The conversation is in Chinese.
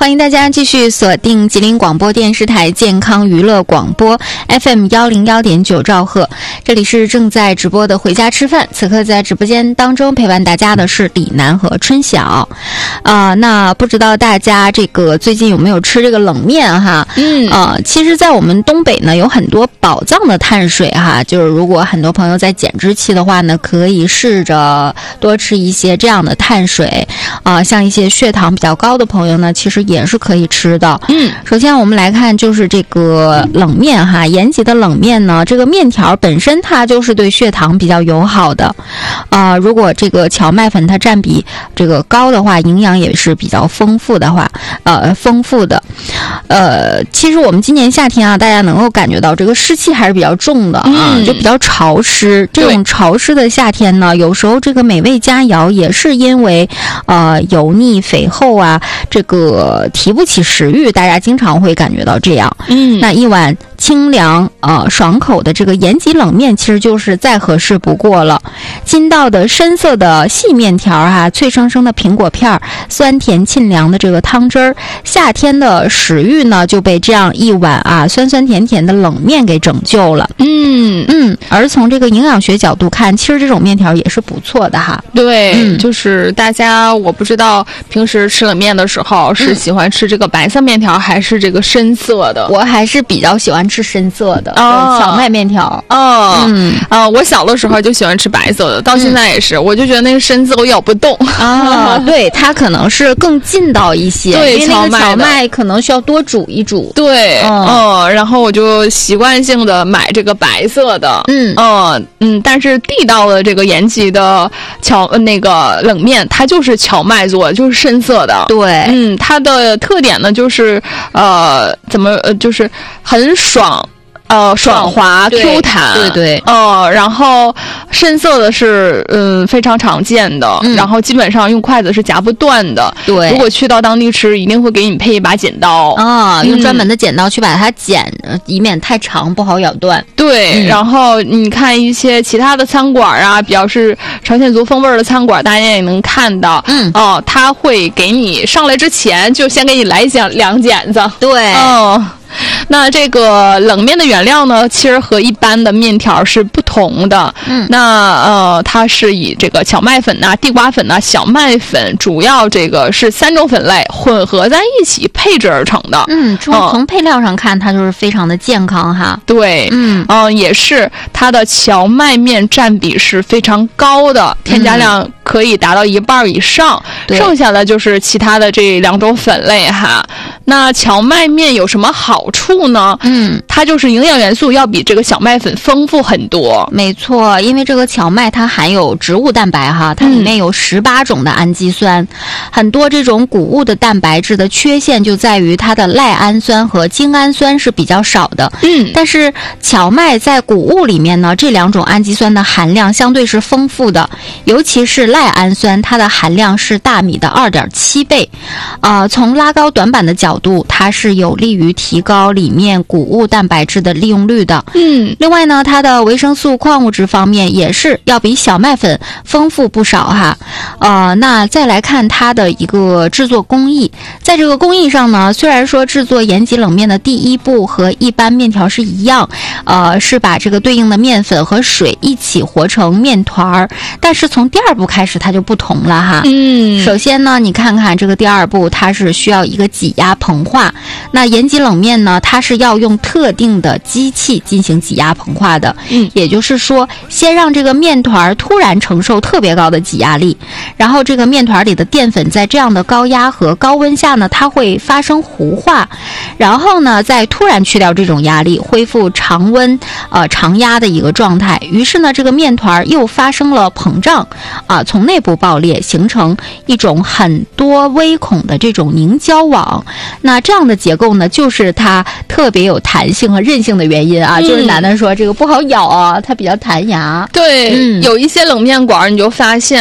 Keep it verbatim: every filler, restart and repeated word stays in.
欢迎大家继续锁定吉林广播电视台健康娱乐广播 F M 一零一点九兆赫，这里是正在直播的回家吃饭。此刻在直播间当中陪伴大家的是李楠和春晓。呃，那不知道大家这个最近有没有吃这个冷面哈？嗯，呃，其实，在我们东北呢，有很多宝藏的碳水哈，就是如果很多朋友在减脂期的话呢，可以试着多吃一些这样的碳水啊、呃，像一些血糖比较高的朋友呢，其实也是可以吃的。嗯，首先我们来看就是这个冷面哈，延吉的冷面呢，这个面条本身它就是对血糖比较友好的，啊、呃，如果这个荞麦粉它占比这个高的话，营养也是比较丰富的话，呃，丰富的。呃，其实我们今年夏天啊，大家能够感觉到这个湿气还是比较重的啊，嗯、就比较潮湿。这种潮湿的夏天呢，有时候这个美味佳肴也是因为呃油腻肥厚啊，这个提不起食欲，大家经常会感觉到这样。嗯，那一碗清凉呃爽口的这个延吉冷面，其实就是再合适不过了。筋道的深色的细面条哈、啊，脆生生的苹果片，酸甜沁凉的这个汤汁儿，夏天的食欲呢就被这样一碗啊酸酸甜甜的冷面给拯救了。嗯嗯，而从这个营养学角度看，其实这种面条也是不错的哈。 对， 嗯、 就是大家我不知道平时吃冷面的时候是喜欢吃这个白色面条还是这个深色的。 我还是比较喜欢吃深色的哦， 荞麦面条。 哦，嗯啊、呃，我小的时候就喜欢吃白色的，到现在也是，嗯、我就觉得那个深色我咬不动啊。对，它可能是更劲道一些， 对， 因为那个荞麦麦可能需要多煮一煮。 对，嗯、呃，然后我就习惯性的买这个白色的，嗯嗯嗯，但是地道的这个延吉的荞那个冷面，它就是荞麦做的，就是深色的。 对， 嗯，它的特点呢就是呃，怎么呃，就是很爽。呃，爽滑 Q 弹， 对对， 呃，然后深色的是嗯非常常见的，嗯、然后基本上用筷子是夹不断的。 对， 如果去到当地吃，一定会给你配一把剪刀啊、哦，用专门的剪刀去把它剪，嗯、以免太长不好咬断。 对，嗯、然后你看一些其他的餐馆啊，比较是朝鲜族风味的餐馆，大家也能看到，嗯，哦、呃，他会给你上来之前就先给你来两两剪子。 对， 哦。那这个冷面的原料呢，其实和一般的面条是不同的。嗯，那呃，它是以这个荞麦粉呐、啊、地瓜粉呐、啊、小麦粉，主要这个是三种粉类混合在一起配制而成的。 嗯，从、呃、从配料上看，它就是非常的健康哈。 对，嗯嗯、呃，也是它的荞麦面占比是非常高的，添加量可以达到一半以上。嗯、剩下的就是其他的这两种粉类哈。那荞麦面有什么好处呢？嗯，它就是营养元素要比这个小麦粉丰富很多。 没错，因为这个荞麦它含有植物蛋白哈，它里面有十八种的氨基酸，嗯、很多这种谷物的蛋白质的缺陷就在于它的赖氨酸和精氨酸是比较少的。嗯，但是荞麦在谷物里面呢，这两种氨基酸的含量相对是丰富的，尤其是赖氨酸，它的含量是大米的 二点七倍。呃，从拉高短板的角度，它是有利于提高里面谷物蛋白质的利用率的。嗯，另外呢，它的维生素、矿物质方面也是要比小麦粉丰富不少哈。呃，那再来看它的一个制作工艺，在这个工艺上呢，虽然说制作延吉冷面的第一步和一般面条是一样，呃，是把这个对应的面粉和水一起和成面团儿，但是从第二步开始它就不同了哈。嗯，首先呢，你看看这个第二步，它是需要一个挤压膨化。那延吉冷面呢，它是要用特定的机器进行挤压膨化的。嗯，也就是说，先让这个面团突然承受特别高的挤压力，然后这个面团里的淀粉在这样的高压和高温下呢，它会发生糊化，然后呢，再突然去掉这种压力，恢复常温呃常压的一个状态。于是呢，这个面团又发生了膨胀啊、呃，从内部爆裂，形成一种很多微孔的这种凝胶网。那这样的结构呢，就是它特别有弹性和韧性的原因啊。嗯、就是楠楠说这个不好咬啊，它比较弹牙。 对，嗯、有一些冷面馆你就发现